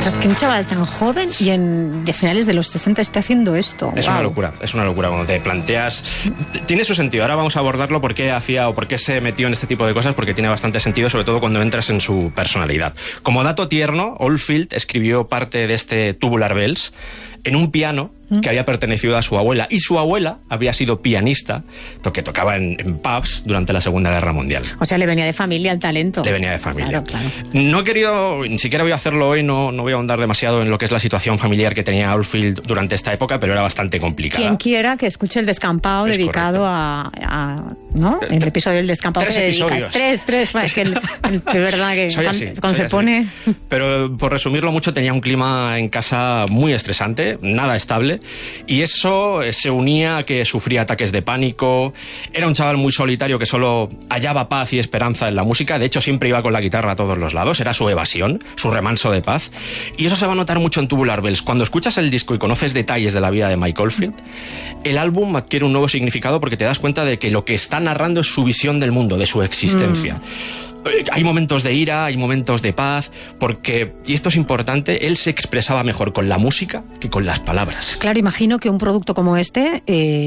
sea, es que un chaval tan joven y de finales de los 60 esté haciendo esto. Es una locura cuando te planteas. Tiene su sentido. Ahora vamos a abordarlo por qué hacía o por qué se metió en este tipo de cosas, porque tiene bastante sentido, sobre todo cuando entras en su personalidad. Como dato tierno, Oldfield escribió parte de este Tubular Bells en un piano que había pertenecido a su abuela, y su abuela había sido pianista, que tocaba en pubs durante la Segunda Guerra Mundial. O sea, le venía de familia el talento. Le venía de familia. Claro. No he querido, ni siquiera voy a hacerlo hoy, no voy a ahondar demasiado en lo que es la situación familiar que tenía Oldfield durante esta época, pero era bastante complicada. Quien quiera que escuche el descampado es dedicado correcto. ¿no? El episodio del descampado 3 que episodios. Tres, es que de verdad que cuando se pone... Pero por resumirlo mucho, tenía un clima en casa muy estresante, nada estable, y eso se unía a que sufría ataques de pánico. Era un chaval muy solitario que solo hallaba paz y esperanza en la música. De hecho, siempre iba con la guitarra a todos los lados. Era su evasión, su remanso de paz. Y eso se va a notar mucho en Tubular Bells. Cuando escuchas el disco y conoces detalles de la vida de Mike Oldfield, el álbum adquiere un nuevo significado porque te das cuenta de que lo que está narrando es su visión del mundo, de su existencia. Hay momentos de ira, hay momentos de paz, porque, y esto es importante, él se expresaba mejor con la música que con las palabras. Claro, imagino que un producto como este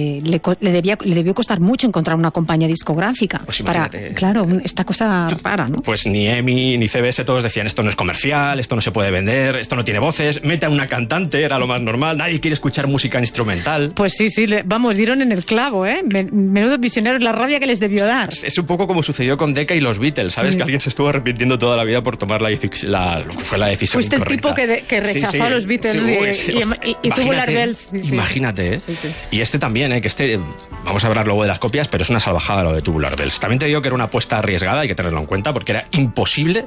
le debió costar mucho encontrar una compañía discográfica. Pues imagínate. Claro, esta cosa rara, ¿no? Pues ni EMI ni CBS todos decían, esto no es comercial, esto no se puede vender, esto no tiene voces, mete a una cantante, era lo más normal, nadie quiere escuchar música instrumental. Pues sí, dieron en el clavo, ¿eh? Menudo visionarios, la rabia que les debió dar. Es un poco como sucedió con Decca y los Beatles, ¿sabes? Sí. Que alguien se estuvo arrepintiendo toda la vida por tomar lo que fue la decisión Fuiste incorrecta. El tipo que rechazó a los Beatles y Tubular Bells. Imagínate, ¿eh? Sí. Y este también, vamos a hablar luego de las copias, pero es una salvajada lo de Tubular Bells. También te digo que era una apuesta arriesgada, hay que tenerlo en cuenta, porque era imposible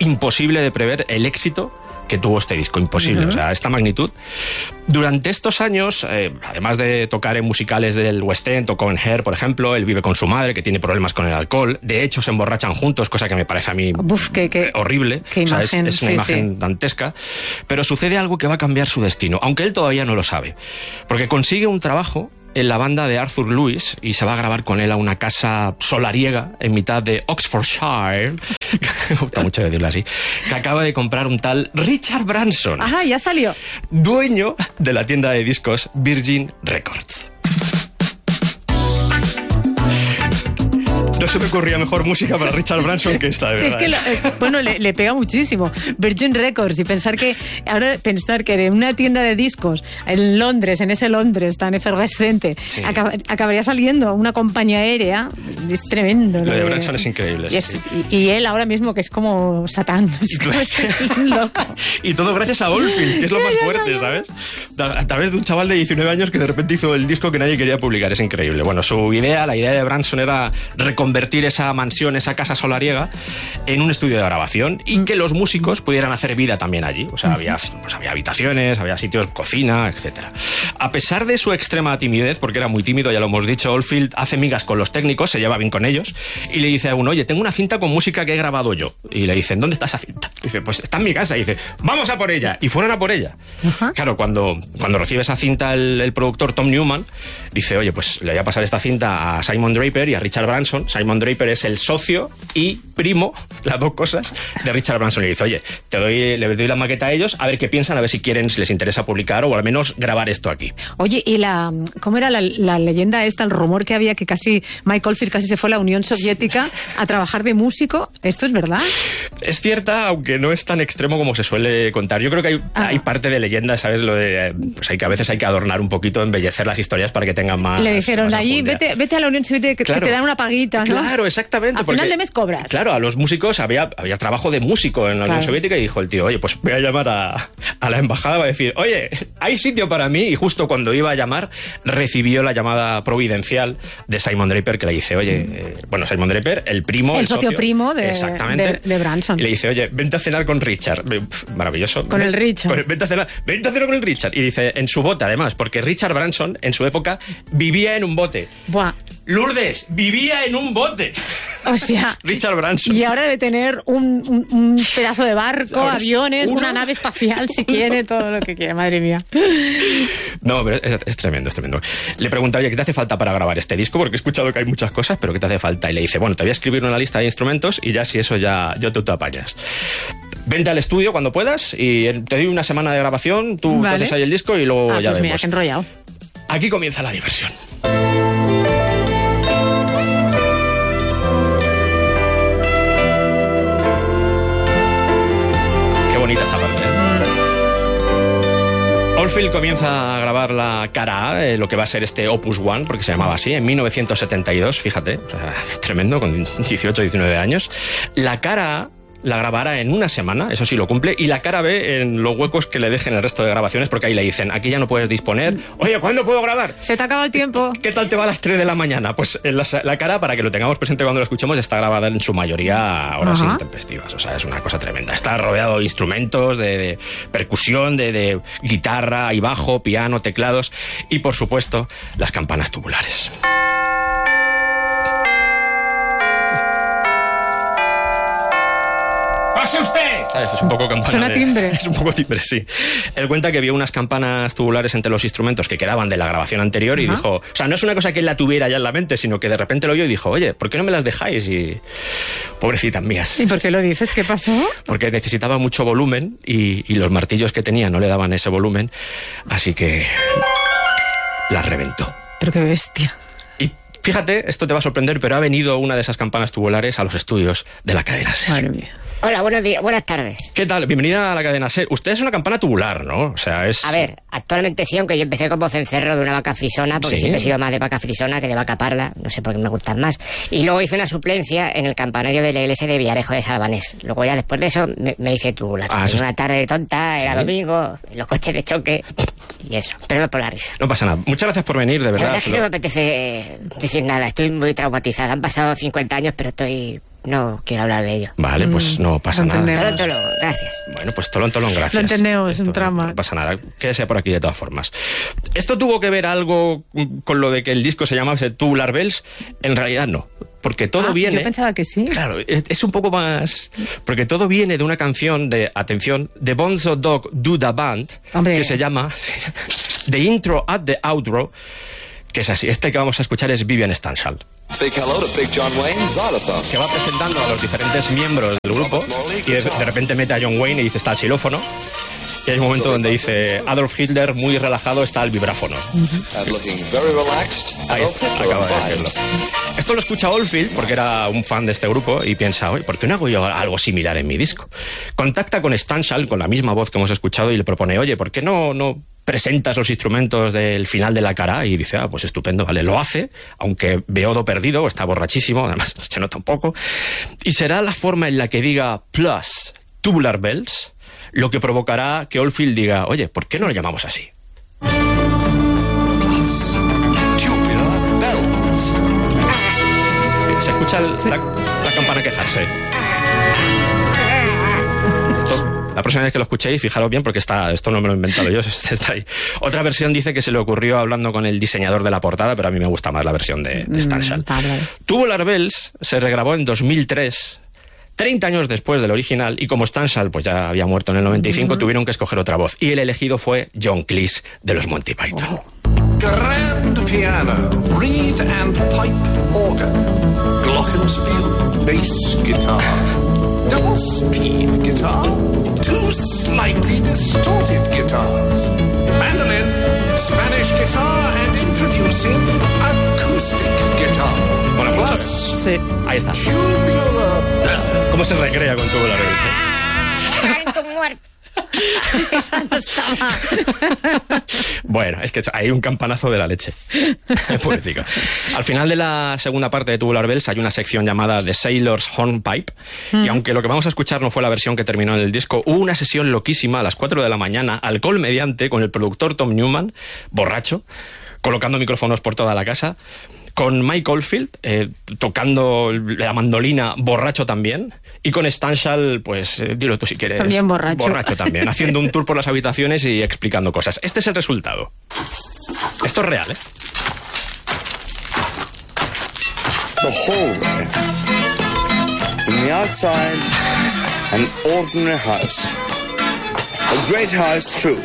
de prever el éxito que tuvo este disco, imposible, o sea, esta magnitud. Durante estos años, además de tocar en musicales del West End, tocó en Hair, por ejemplo, él vive con su madre, que tiene problemas con el alcohol, de hecho se emborrachan juntos, cosa que me parece a mí horrible, qué imagen, es una imagen dantesca, pero sucede algo que va a cambiar su destino, aunque él todavía no lo sabe, porque consigue un trabajo en la banda de Arthur Lewis y se va a grabar con él a una casa solariega en mitad de Oxfordshire, me gusta mucho decirlo así, que acaba de comprar un tal Richard Branson. Ajá, ya salió. Dueño de la tienda de discos Virgin Records. No se me ocurría mejor música para Richard Branson que esta, de verdad. Es que le pega muchísimo. Virgin Records, y pensar que de una tienda de discos en Londres, en ese Londres tan efervescente, sí, acabaría saliendo una compañía aérea. Es tremendo. Lo de Branson es increíble. Y él ahora mismo, que es como Satán. Es un loco. Y todo gracias a Oldfield, que es lo más fuerte, ¿sabes? A través de un chaval de 19 años que de repente hizo el disco que nadie quería publicar. Es increíble. Bueno, la idea de Branson era convertir esa mansión, esa casa solariega, en un estudio de grabación y que los músicos pudieran hacer vida también allí. O sea, había habitaciones, había sitios, cocina, etcétera. A pesar de su extrema timidez, porque era muy tímido, ya lo hemos dicho, Oldfield hace migas con los técnicos, se lleva bien con ellos y le dice a uno, oye, tengo una cinta con música que he grabado yo. Y le dicen, ¿dónde está esa cinta? Y dice, pues está en mi casa. Y dice, vamos a por ella. Y fueron a por ella. Claro, cuando recibe esa cinta el productor Tom Newman, dice, oye, pues le voy a pasar esta cinta a Simon Draper y a Richard Branson. Simon Draper es el socio y primo, las dos cosas, de Richard Branson. Y dice, oye, le doy la maqueta a ellos, a ver qué piensan, a ver si quieren, si les interesa publicar o al menos grabar esto aquí. Oye, ¿y cómo era la leyenda esta, el rumor que había que Mike Oldfield casi se fue a la Unión Soviética a trabajar de músico? ¿Esto es verdad? Es cierta, aunque no es tan extremo como se suele contar. Yo creo que hay parte de leyenda, ¿sabes? Lo de, pues a veces hay que adornar un poquito, embellecer las historias para que tengan más. Le dijeron, allí, vete a la Unión Soviética, que te dan una paguita, ¿no? Claro, exactamente. Al final de mes cobras. Claro, a los músicos había trabajo de músico en la Unión Soviética y dijo el tío, oye, pues voy a llamar a la embajada, va a decir, oye, hay sitio para mí, y justo cuando iba a llamar recibió la llamada providencial de Simon Draper, que le dice, oye, Simon Draper, el primo, el socio primo de Branson. Y le dice, oye, vente a cenar con Richard. Maravilloso. Con el Richard. Vente a cenar con el Richard. Y dice, en su bote además, porque Richard Branson en su época vivía en un bote. Buah. Lourdes, vivía en un bote. O sea, Richard Branson. Y ahora debe tener un pedazo de barco, aviones, una nave espacial, si quiere, todo lo que quiere, madre mía. No, pero es tremendo, es tremendo. Le pregunta, oye, ¿qué te hace falta para grabar este disco? Porque he escuchado que hay muchas cosas, pero ¿qué te hace falta? Y le dice, bueno, te voy a escribir una lista de instrumentos y ya si eso ya te apañas. Vente al estudio cuando puedas y te doy una semana de grabación, tú haces ahí el disco y luego ya pues vemos. Mira, que enrollado. Aquí comienza la diversión. Qué bonita esta parte. Oldfield comienza a grabar la cara A, lo que va a ser este Opus One, porque se llamaba así, en 1972, fíjate, o sea, tremendo, con 18, 19 años. La cara A la grabará en una semana, eso sí lo cumple, y la cara B en los huecos que le dejen el resto de grabaciones, porque ahí le dicen, aquí ya no puedes disponer. Oye, ¿cuándo puedo grabar? Se te acaba el tiempo. ¿Qué tal te va a las 3 de la mañana? Pues en la cara, para que lo tengamos presente cuando lo escuchemos, está grabada en su mayoría a horas intempestivas. O sea, es una cosa tremenda. Está rodeado de instrumentos, de percusión, de guitarra y bajo, piano, teclados y, por supuesto, las campanas tubulares. ¡Pase usted! ¿Sabes? Es un poco campana. Suena timbre. Es un poco timbre, sí. Él cuenta que vio unas campanas tubulares entre los instrumentos que quedaban de la grabación anterior y dijo... O sea, no es una cosa que él la tuviera ya en la mente, sino que de repente lo oyó y dijo, oye, ¿por qué no me las dejáis? Y... Pobrecitas mías. ¿Y por qué lo dices? ¿Qué pasó? Porque necesitaba mucho volumen y los martillos que tenía no le daban ese volumen, así que... las reventó. Pero qué bestia. Fíjate, esto te va a sorprender, pero ha venido una de esas campanas tubulares a los estudios de la cadena SER. Madre mía. Hola, buenos días, buenas tardes. ¿Qué tal? Bienvenida a la cadena SER. Usted es una campana tubular, ¿no? O sea, es... A ver, actualmente sí, aunque yo empecé como cencerro de una vaca frisona, porque siempre he sido más de vaca frisona que de vaca parda, no sé por qué me gustan más. Y luego hice una suplencia en el campanario de la iglesia de Villarejo de Salvanés. Luego ya después de eso me hice tubular. Una tarde tonta, era domingo, los coches de choque y eso, pero no por la risa. No pasa nada. Muchas gracias por venir, de verdad. La verdad es que no me apetece decir nada, estoy muy traumatizada. Han pasado 50 años, pero no quiero hablar de ello. Vale, pues no pasa nada. Tolón, gracias. Bueno, pues tolón, gracias. Lo entendemos, es un trama. No pasa nada, quédese por aquí de todas formas. ¿Esto tuvo que ver algo con lo de que el disco se llamase Tubular Bells? En realidad no, porque todo viene... Yo pensaba que sí. Claro, es un poco más... Porque todo viene de una canción de, atención, de Bonzo Dog Duda Band, que se llama The Intro at the Outro, que es así. Este que vamos a escuchar es Vivian Stanshall, Big hello to Big John Wayne, xylophone. que va presentando a los diferentes miembros del grupo y de repente mete a John Wayne y dice está el xilófono. Y hay un momento donde dice Adolf Hitler, muy relajado, está el vibráfono. Ahí está, acaba de decirlo. Esto lo escucha Oldfield porque era un fan de este grupo y piensa, oye, ¿por qué no hago yo algo similar en mi disco? Contacta con Stanshall, con la misma voz que hemos escuchado, y le propone, oye, ¿por qué no presentas los instrumentos del final de la cara? Y dice, pues estupendo, vale, lo hace, aunque veo do perdido, está borrachísimo, además se nota un poco, y será la forma en la que diga plus Tubular Bells lo que provocará que Oldfield diga, oye, ¿por qué no lo llamamos así? Plus Tubular Bells. Se escucha la campana quejarse. La próxima vez que lo escuchéis, fijaros bien, porque esto no me lo he inventado yo, está ahí. Otra versión dice que se le ocurrió hablando con el diseñador de la portada, pero a mí me gusta más la versión de Stanshall. Tubular Bells se regrabó en 2003, 30 años después del original, y como Stanshall pues ya había muerto en el 95, tuvieron que escoger otra voz, y el elegido fue John Cleese de los Monty Python. Grand piano, reed and pipe organ, glockenspiel bass guitar, double speed guitar, two slightly distorted guitars, mandolin, Spanish guitar, and introducing acoustic guitar. Bueno, pues Plus, Sí. ahí está. tubular bells. ¿Cómo se recrea con Tubular Bells? ¡Ay, tu muerto! Esa no estaba. Bueno, es que hay un campanazo de la leche. Pobrecito. Al final de la segunda parte de Tubular Bells hay una sección llamada The Sailor's Hornpipe, y aunque lo que vamos a escuchar no fue la versión que terminó en el disco, hubo una sesión loquísima a las 4 de la mañana, alcohol mediante, con el productor Tom Newman, borracho, colocando micrófonos por toda la casa, con Mike Oldfield tocando la mandolina, borracho también, y con Stanshall, pues dilo tú si quieres. También borracho. Borracho también, haciendo un tour por las habitaciones y explicando cosas. Este es el resultado. Esto es real, ¿eh? The hallway. From the outside, an ordinary house. A great house, true.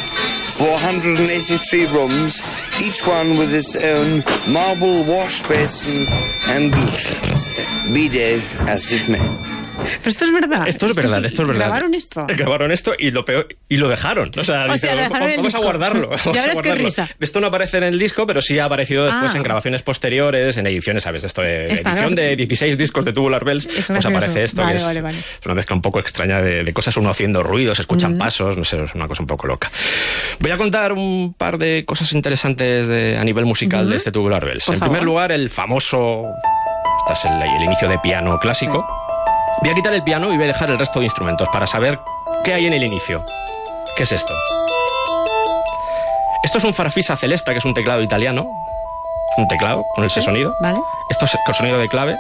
483 rooms, each one with its own marble wash basin and douche. Be it as it may. Pero esto es verdad. Esto es verdad. ¿Grabaron esto? Grabaron esto y lo peor, y lo dejaron. O sea, vamos a guardarlo. Ya verás qué risa. Esto no aparece en el disco, pero sí ha aparecido después en grabaciones posteriores, en ediciones, ¿sabes? Esto de edición de 16 discos de Tubular Bells, pues aparece esto. Vale, que es una mezcla un poco extraña de cosas, uno haciendo ruidos, se escuchan pasos, no sé, es una cosa un poco loca. Voy a contar un par de cosas interesantes a nivel musical de este Tubular Bells. En primer lugar, el famoso... Este es el inicio de piano clásico. Sí. Voy a quitar el piano y voy a dejar el resto de instrumentos para saber qué hay en el inicio. ¿Qué es esto? Esto es un Farfisa Celesta, que es un teclado italiano. Un teclado con ese sonido. Vale. Esto es con sonido de clave.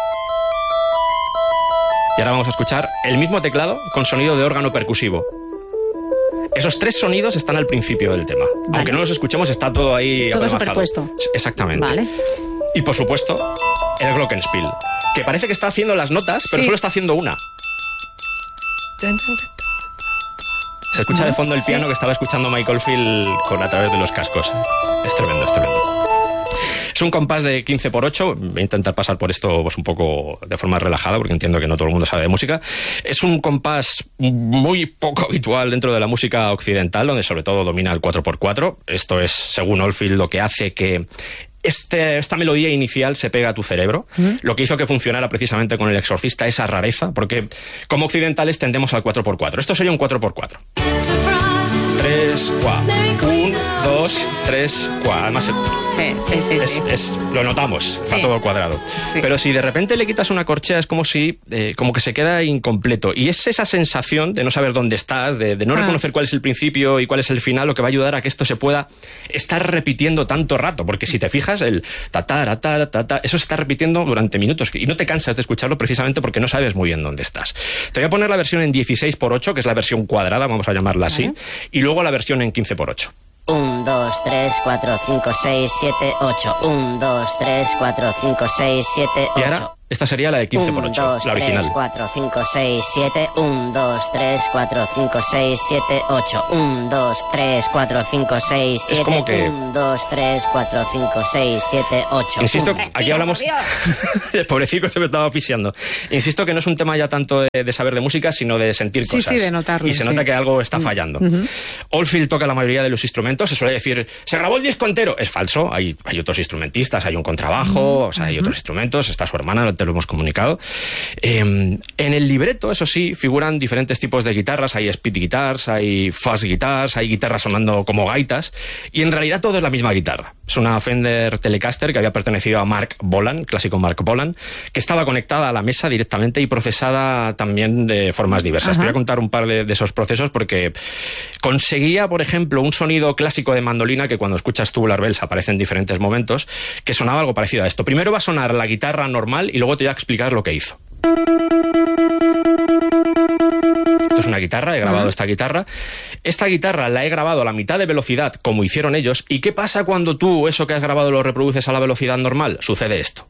Y ahora vamos a escuchar el mismo teclado con sonido de órgano percusivo. Esos tres sonidos están al principio del tema. Vale. Aunque no los escuchemos, está todo ahí todo superpuesto. Exactamente. Vale. Y por supuesto, el Glockenspiel, que parece que está haciendo las notas, pero solo está haciendo una. Se escucha de fondo el piano que estaba escuchando Mike Oldfield a través de los cascos. Es tremendo, es tremendo. Es un compás de 15/8. Voy a intentar pasar por esto pues, un poco de forma relajada, porque entiendo que no todo el mundo sabe de música. Es un compás muy poco habitual dentro de la música occidental, donde sobre todo domina el 4x4. Esto es, según Oldfield, lo que hace que esta melodía inicial se pega a tu cerebro, lo que hizo que funcionara precisamente con El Exorcista esa rareza, porque como occidentales tendemos al 4x4. Esto sería un 4x4. 3, 4. 1, 2, 3, 4. Además, lo notamos, está todo cuadrado. Sí. Pero si de repente le quitas una corchea, es como que se queda incompleto. Y es esa sensación de no saber dónde estás, de no reconocer cuál es el principio y cuál es el final, lo que va a ayudar a que esto se pueda estar repitiendo tanto rato. Porque si te fijas, el ta-ta-ra-ta-ta-ta, eso se está repitiendo durante minutos. Y no te cansas de escucharlo precisamente porque no sabes muy bien dónde estás. Te voy a poner la versión en 16/8, que es la versión cuadrada, vamos a llamarla así, y luego la versión en 15/8. 1, 2, 3, 4, 5, 6, 7, 8. 1, 2, 3, 4, 5, 6, 7, 8. Y ahora, esta sería la de 15/8, la original. 1, 2, 3, 4, 5, 6, 7. 1, 2, 3, 4, 5, 6, 7, 8. 1, 2, 3, 4, 5, 6, 7. Es como que... 1, 2, 3, 4, 5, 6, 7, 8. Insisto, aquí hablamos... El pobrecito se me estaba asfixiando. Insisto que no es un tema ya tanto de saber de música, sino de sentir cosas. Sí, de notarlo. Y se nota que algo está fallando. Oldfield toca la mayoría de los instrumentos. Se suele decir, se grabó el disco entero. Es falso. Hay otros instrumentistas, hay un contrabajo, o sea, hay otros instrumentos. Está su hermana, te lo hemos comunicado. En el libreto, eso sí, figuran diferentes tipos de guitarras. Hay speed guitars, hay fuzz guitars, hay guitarras sonando como gaitas. Y en realidad todo es la misma guitarra. Es una Fender Telecaster que había pertenecido a Mark Bolan, clásico Mark Bolan, que estaba conectada a la mesa directamente y procesada también de formas diversas. Te voy a contar un par de esos procesos porque conseguía, por ejemplo, un sonido clásico de mandolina que cuando escuchas Tubular Bells aparece en diferentes momentos, que sonaba algo parecido a esto. Primero va a sonar la guitarra normal y luego te voy a explicar lo que hizo. Esto es una guitarra, he grabado esta guitarra. Esta guitarra la he grabado a la mitad de velocidad, como hicieron ellos. ¿Y qué pasa cuando tú eso que has grabado lo reproduces a la velocidad normal? Sucede esto.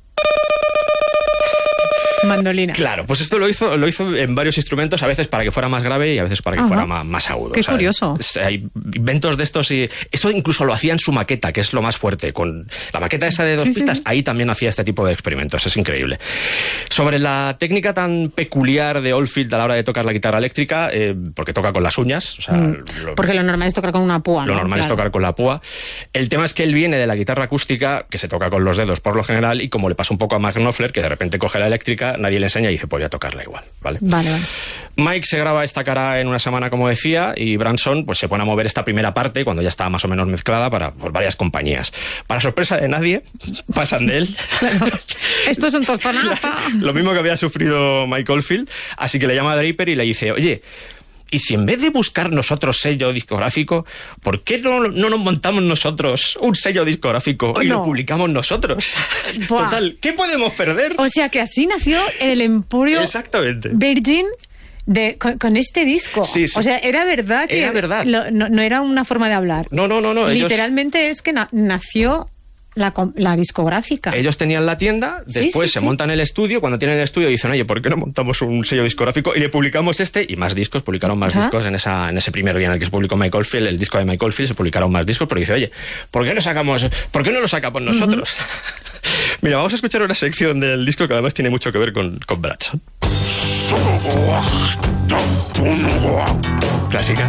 Mandolina. Claro, pues esto lo hizo en varios instrumentos, a veces para que fuera más grave y a veces para que fuera más agudo. Qué curioso. Hay inventos de estos y esto incluso lo hacía en su maqueta, que es lo más fuerte. Con la maqueta esa de dos pistas, ahí también hacía este tipo de experimentos. Es increíble. Sobre la técnica tan peculiar de Oldfield a la hora de tocar la guitarra eléctrica, porque toca con las uñas. O sea, porque lo normal es tocar con una púa, ¿no? Lo normal es tocar con la púa. El tema es que él viene de la guitarra acústica, que se toca con los dedos por lo general, y como le pasa un poco a Mark Knopfler, que de repente coge la eléctrica, nadie le enseña y dice, pues voy a tocarla igual, ¿vale? Vale. Mike se graba esta cara en una semana, como decía, y Branson pues se pone a mover esta primera parte cuando ya está más o menos mezclada por varias compañías. Para sorpresa de nadie, pasan de él. Claro. Esto es un tostonazo. Lo mismo que había sufrido Mike Oldfield, así que le llama a Draper y le dice, oye, ¿y si en vez de buscar nosotros sello discográfico, por qué no nos montamos nosotros un sello discográfico y lo publicamos nosotros? Total, ¿qué podemos perder? O sea que así nació el emporio Virgin con este disco. Sí. O sea, era verdad que... Era verdad. No era una forma de hablar. No. Literalmente es que nació... La discográfica. Ellos tenían la tienda, después se montan el estudio, cuando tienen el estudio dicen, oye, ¿por qué no montamos un sello discográfico? Y le publicamos y más discos, publicaron más discos en ese primer día en el que se publicó Mike Oldfield, el disco de Mike Oldfield, se publicaron más discos, pero dice, oye, ¿por qué no lo sacamos nosotros? Mira, vamos a escuchar una sección del disco que además tiene mucho que ver con Branson. Clásica.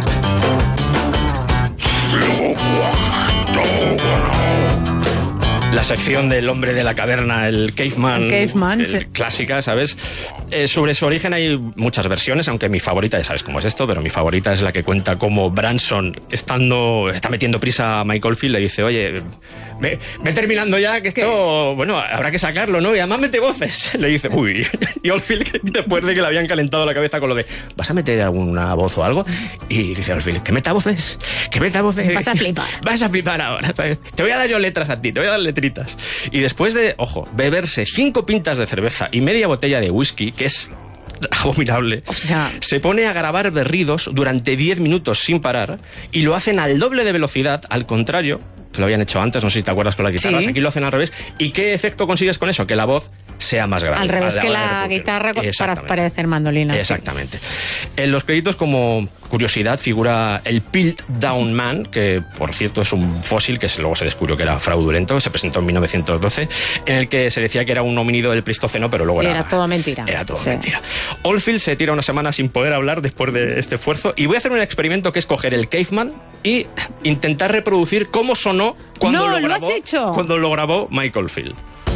La sección del hombre de la caverna, el caveman, clásica, ¿sabes? Sobre su origen hay muchas versiones, aunque mi favorita, ya sabes cómo es esto, pero mi favorita es la que cuenta cómo Branson, está metiendo prisa a Mike Oldfield, le dice, oye, ve terminando ya, que esto, bueno, habrá que sacarlo, ¿no? Y además mete voces. Le dice, uy. Y Oldfield, después de que le habían calentado la cabeza con lo de, ¿vas a meter alguna voz o algo? Y dice Oldfield, ¿que meta voces? ¿Que meta voces? Vas a flipar. Vas a flipar ahora, ¿sabes? Te voy a dar yo letras a ti, te voy a dar letritas. Y después de, ojo, beberse 5 pintas de cerveza y media botella de whisky, que es abominable, o sea, se pone a grabar berridos durante 10 minutos sin parar y lo hacen al doble de velocidad, al contrario, que lo habían hecho antes, no sé si te acuerdas con las guitarras, aquí lo hacen al revés. ¿Y qué efecto consigues con eso? Que la voz sea más grave. Al revés que la guitarra para parecer mandolina. Exactamente. Sí. En los créditos, como curiosidad, figura el Piltdown Man, que por cierto es un fósil que luego se descubrió que era fraudulento, se presentó en 1912, en el que se decía que era un homínido del Pleistoceno, pero luego era todo mentira. Era todo mentira. Oldfield se tira una semana sin poder hablar después de este esfuerzo, y voy a hacer un experimento que es coger el caveman y intentar reproducir cómo sonó cuando lo grabó, has hecho. Cuando lo grabó Mike Oldfield.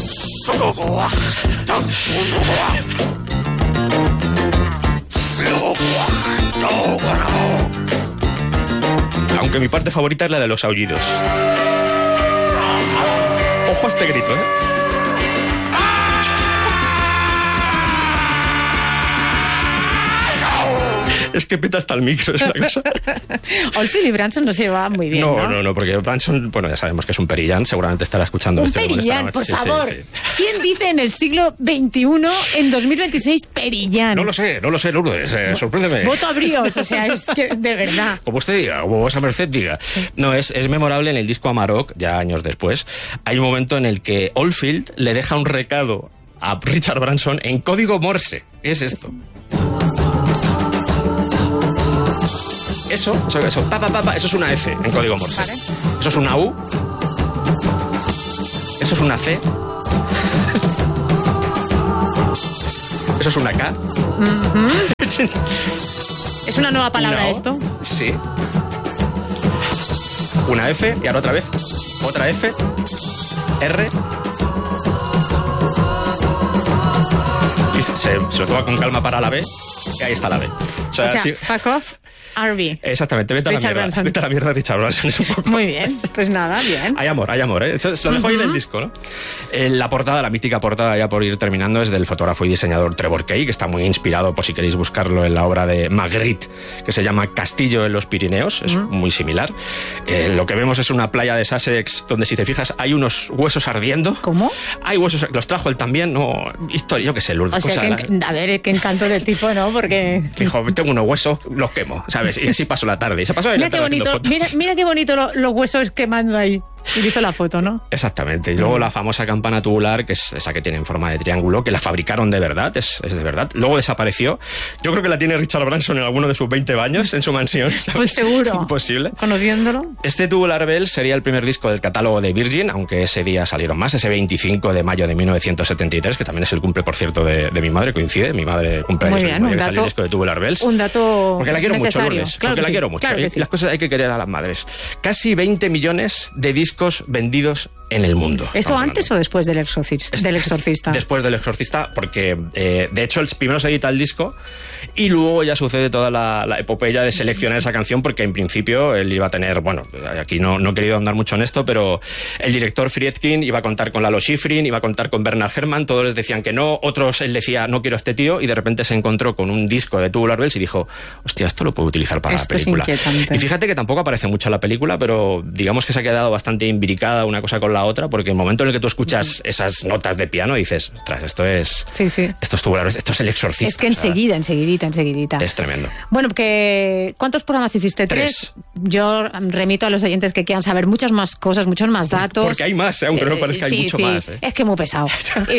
Aunque mi parte favorita es la de los aullidos. Ojo a este grito, ¿eh? Es que peta hasta el micro, es una cosa. Oldfield y Branson no se llevaban muy bien, No, porque Branson, bueno, ya sabemos que es un perillán, seguramente estará escuchando un perillán, por favor. Sí. ¿Quién dice en el siglo XXI, en 2026, perillán? No lo sé, Lourdes, sorpréndeme. Voto a bríos, o sea, es que, de verdad. Como usted diga, como vuesa merced diga. No, es memorable en el disco Amarok, ya años después. Hay un momento en el que Oldfield le deja un recado a Richard Branson en código Morse. Es esto. Eso, eso es una F en código Morse. Vale. Eso es una U. Eso es una C. Eso es una K. ¿Es una nueva palabra esto? Sí. Una F y ahora otra vez. Otra F. R. Y se lo toma con calma para la B. Y ahí está la B. O sea sí. Fuck off. RB. Exactamente, vete a la mierda, Richard Branson. Es un poco... Muy bien, pues nada, bien. Hay amor, ¿eh? Se lo dejo ahí en el disco, ¿no? La portada, la mítica portada, ya por ir terminando, es del fotógrafo y diseñador Trevor Kay, que está muy inspirado, por si queréis buscarlo, en la obra de Magritte, que se llama Castillo en los Pirineos, es muy similar. Lo que vemos es una playa de Sussex, donde si te fijas hay unos huesos ardiendo. ¿Cómo? Hay huesos, los trajo él también, no... Historia, yo qué sé, Lourdes. O sea, a ver, qué encanto del tipo, ¿no? Porque... Dijo, tengo unos huesos, los quemo, ¿sabes? Y así pasó la tarde. Y se pasó mira qué bonito, mira qué bonito los huesos quemando ahí. Y hizo la foto, ¿no? Exactamente. Y luego la famosa campana tubular, que es esa que tiene en forma de triángulo, que la fabricaron de verdad, es de verdad. Luego desapareció. Yo creo que la tiene Richard Branson en alguno de sus 20 baños en su mansión, ¿sabes? Pues seguro. Imposible. Conociéndolo. Este Tubular Bells sería el primer disco del catálogo de Virgin, aunque ese día salieron más, ese 25 de mayo de 1973, que también es el cumple, por cierto, de mi madre, coincide. Mi madre cumple años el disco de Tubular Bells. Un dato porque la quiero necesario. mucho, Lourdes. Claro porque la quiero mucho. Claro y las cosas hay que querer a las madres. Casi 20 millones de discos vendidos en el mundo. ¿Eso antes o después del Exorcista? Después del Exorcista, porque de hecho primero se edita el disco y luego ya sucede toda la epopeya de seleccionar esa canción, porque en principio él iba a tener, bueno, aquí no he querido andar mucho en esto, pero el director Friedkin iba a contar con Lalo Schifrin, iba a contar con Bernard Herrmann, todos les decían que no, otros él decía no quiero a este tío, y de repente se encontró con un disco de Tubular Bells y dijo, hostia, esto lo puedo utilizar para la película. Y fíjate que tampoco aparece mucho en la película, pero digamos que se ha quedado bastante imbricada una cosa con la otra, porque el momento en el que tú escuchas esas notas de piano dices, ostras, esto es esto es Tubular Bells, esto es el Exorcista. Es que enseguidita. Es tremendo. Bueno, ¿cuántos programas hiciste? 3. Yo remito a los oyentes que quieran saber muchas más cosas, muchos más datos. Porque hay más, aunque no parezca, hay mucho más. Es que muy pesado.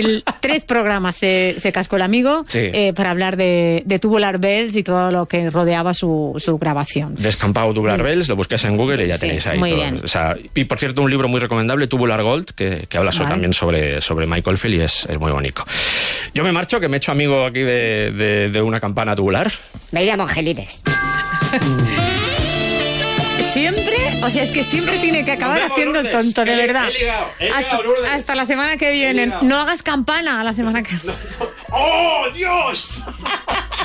3 programas se cascó el amigo para hablar de Tubular Bells y todo lo que rodeaba su grabación. Descampado Tubular Bells, lo buscas en Google y ya tenéis ahí muy todo. Bien. O sea, y por cierto, un libro muy recomendable, Tubular Tubular Gold, que habla también sobre Mike Oldfield y es muy bonito. Yo me marcho, que me he hecho amigo aquí de una campana tubular. Me llamo Angelines. Siempre, o sea, es que siempre tiene que acabar haciendo el tonto, de verdad. Hasta la semana que viene. No hagas campana a la semana que viene. ¡Oh, Dios!